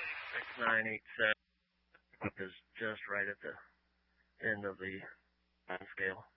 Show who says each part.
Speaker 1: 6987 is just right at the end of the scale.